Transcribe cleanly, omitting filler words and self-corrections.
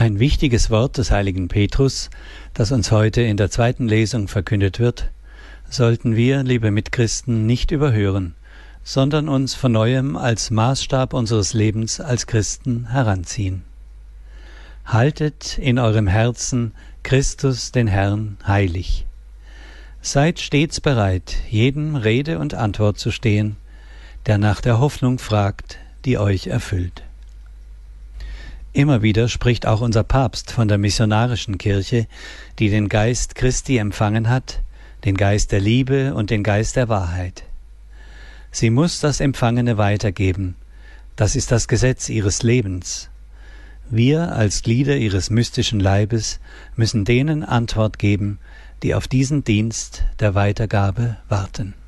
Ein wichtiges Wort des heiligen Petrus, das uns heute in der zweiten Lesung verkündet wird, sollten wir, liebe Mitchristen, nicht überhören, sondern uns von Neuem als Maßstab unseres Lebens als Christen heranziehen. Haltet in eurem Herzen Christus den Herrn heilig. Seid stets bereit, jedem Rede und Antwort zu stehen, der nach der Hoffnung fragt, die euch erfüllt. Immer wieder spricht auch unser Papst von der missionarischen Kirche, die den Geist Christi empfangen hat, den Geist der Liebe und den Geist der Wahrheit. Sie muss das Empfangene weitergeben, das ist das Gesetz ihres Lebens. Wir als Glieder ihres mystischen Leibes müssen denen Antwort geben, die auf diesen Dienst der Weitergabe warten.